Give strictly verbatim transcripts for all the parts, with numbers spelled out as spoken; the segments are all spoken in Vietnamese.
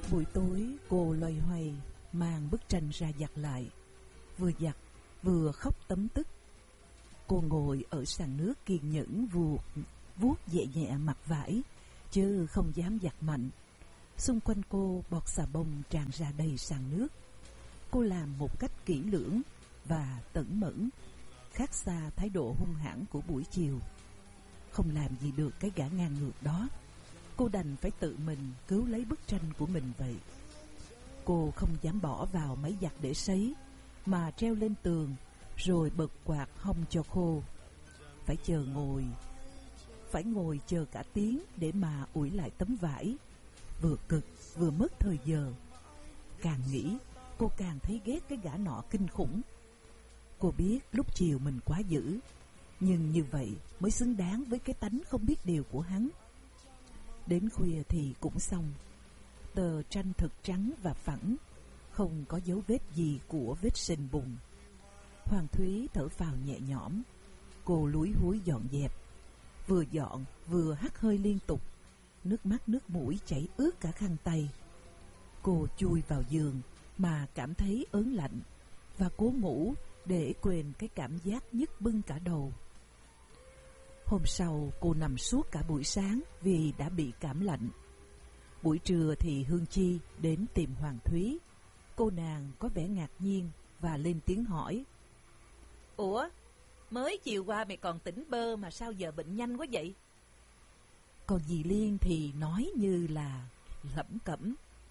Buổi tối cô loay hoay mang bức tranh ra giặt lại, vừa giặt vừa khóc tấm tức. Cô ngồi ở sàn nước kiên nhẫn vuốt vuốt nhẹ nhẹ mặt vải, chứ không dám giặt mạnh. Xung quanh cô bọt xà bông tràn ra đầy sàn nước. Cô làm một cách kỹ lưỡng và tẩn mẫn, khác xa thái độ hung hãn của buổi chiều. Không làm gì được cái gã ngang ngược đó, cô đành phải tự mình cứu lấy bức tranh của mình vậy. Cô không dám bỏ vào máy giặt để sấy, mà treo lên tường rồi bật quạt hong cho khô. Phải chờ ngồi Phải ngồi chờ cả tiếng để mà ủi lại tấm vải. Vừa cực vừa mất thời giờ. Càng nghĩ cô càng thấy ghét cái gã nọ kinh khủng. Cô biết lúc chiều mình quá dữ, nhưng như vậy mới xứng đáng với cái tánh không biết điều của hắn. Đến khuya thì cũng xong. Tờ tranh thật trắng và phẳng, không có dấu vết gì của vết sình bùn. Hoàng Thúy thở phào nhẹ nhõm. Cô lúi húi dọn dẹp, vừa dọn vừa hắt hơi liên tục. Nước mắt nước mũi chảy ướt cả khăn tay. Cô chui vào giường mà cảm thấy ớn lạnh, và cố ngủ để quên cái cảm giác nhức bưng cả đầu. Hôm sau cô nằm suốt cả buổi sáng vì đã bị cảm lạnh. Buổi trưa thì Hương Chi đến tìm Hoàng Thúy. Cô nàng có vẻ ngạc nhiên và lên tiếng hỏi: Ủa, mới chiều qua mày còn tỉnh bơ mà sao giờ bệnh nhanh quá vậy? Còn dì Liên thì nói như là lẩm cẩm: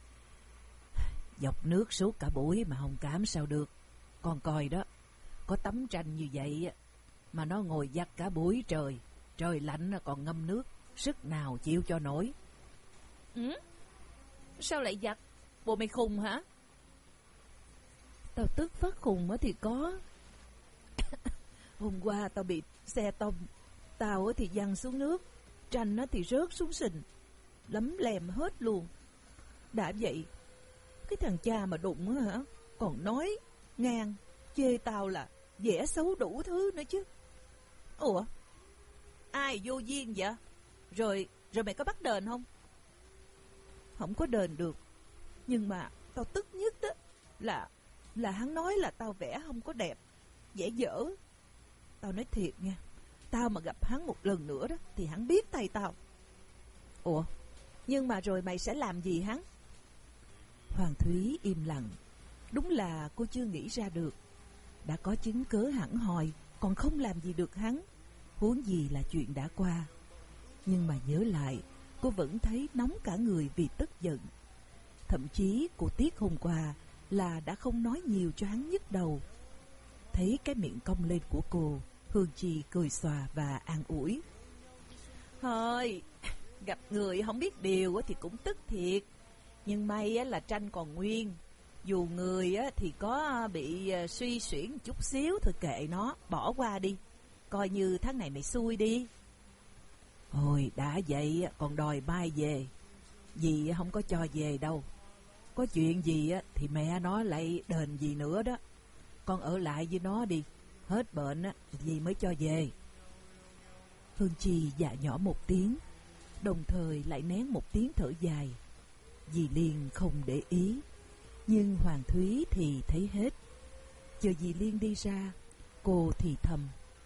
Dọc nước suốt cả buổi mà không cảm sao được. Con coi đó, có tấm tranh như vậy mà nó ngồi giặt cả buổi trời. Trời lạnh còn ngâm nước, sức nào chịu cho nổi. Ừ? Sao lại giặt? Bộ mày khùng hả? Tao tức phát khùng thì có. Hôm qua tao bị xe tông, tao thì văng xuống nước, tranh thì rớt xuống sình, lấm lem hết luôn. Đã vậy, cái thằng cha mà đụng hả, còn nói ngang chê tao là vẽ xấu đủ thứ nữa chứ. Ủa, ai vô duyên vậy? Rồi rồi mày có bắt đền không? Không có đền được. Nhưng mà tao tức nhất đó là Là hắn nói là tao vẽ không có đẹp, vẽ dở. Tao nói thiệt nha, tao mà gặp hắn một lần nữa đó thì hắn biết tay tao. Ủa, nhưng mà rồi mày sẽ làm gì hắn? Hoàng Thúy im lặng. Đúng là cô chưa nghĩ ra được. Đã có chứng cớ hẳn hoi, còn không làm gì được hắn, huống gì là chuyện đã qua. Nhưng mà nhớ lại, cô vẫn thấy nóng cả người vì tức giận. Thậm chí cô tiếc hôm qua là đã không nói nhiều cho hắn nhức đầu. Thấy cái miệng cong lên của cô, Hương Chi cười xòa và an ủi: Thôi, gặp người không biết điều thì cũng tức thiệt. Nhưng may là tranh còn nguyên. Dù người thì có bị suy xuyển chút xíu, thôi kệ nó, bỏ qua đi. Coi như tháng này mày xui đi. Ôi, đã vậy còn đòi mai về. Dì không có cho về đâu. Có chuyện gì thì mẹ nó lại đền gì nữa đó. Con ở lại với nó đi. Hết bệnh dì mới cho về. Hương Chi dạ nhỏ một tiếng, đồng thời lại nén một tiếng thở dài. Dì Liên không để ý, nhưng Hoàng Thúy thì thấy hết. Chờ dì Liên đi ra, cô thì thầm: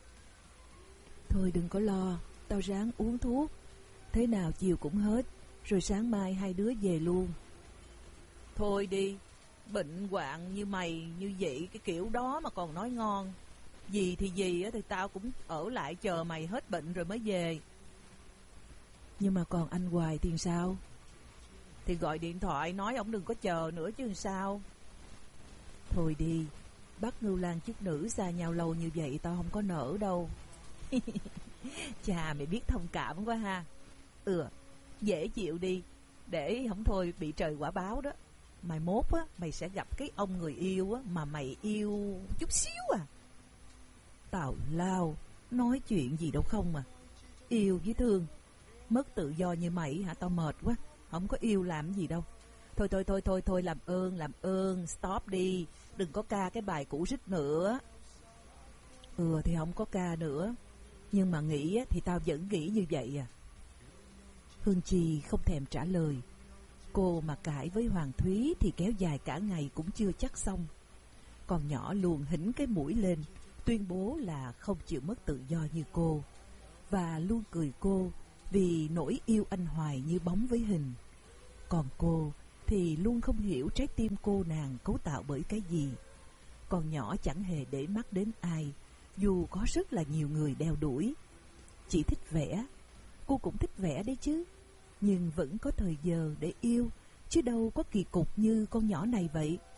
Thôi đừng có lo, tao ráng uống thuốc, thế nào chiều cũng hết, rồi sáng mai hai đứa về luôn. Thôi đi, bệnh hoạn như mày như vậy, cái kiểu đó mà còn nói ngon. Gì thì gì thì tao cũng ở lại chờ mày hết bệnh rồi mới về. Nhưng mà còn anh Hoài thì sao? Thì gọi điện thoại nói ổng đừng có chờ nữa chứ sao. Thôi đi, bắt Ngưu Lang chức nữ xa nhau lâu như vậy tao không có nỡ đâu. Chà, mày biết thông cảm quá ha. Ừ, dễ chịu đi, để không thôi bị trời quả báo đó. Mai mốt á, mày sẽ gặp cái ông người yêu á, mà mày yêu chút xíu à. Tào lao, nói chuyện gì đâu không mà. Yêu với thương, mất tự do như mày hả, tao mệt quá. Không có yêu làm gì đâu. Thôi thôi thôi thôi thôi làm ơn làm ơn stop đi. Đừng có ca cái bài cũ rích nữa. Ừ thì không có ca nữa, nhưng mà nghĩ thì tao vẫn nghĩ như vậy à. Hương Chi không thèm trả lời. Cô mà cãi với Hoàng Thúy thì kéo dài cả ngày cũng chưa chắc xong. Con nhỏ luôn hỉnh cái mũi lên, tuyên bố là không chịu mất tự do như cô, và luôn cười cô vì nỗi yêu anh hoài như bóng với hình. Còn cô thì luôn không hiểu trái tim cô nàng cấu tạo bởi cái gì. Con nhỏ chẳng hề để mắt đến ai, dù có rất là nhiều người đeo đuổi. Chỉ thích vẽ, cô cũng thích vẽ đấy chứ, nhưng vẫn có thời giờ để yêu, chứ đâu có kỳ cục như con nhỏ này vậy.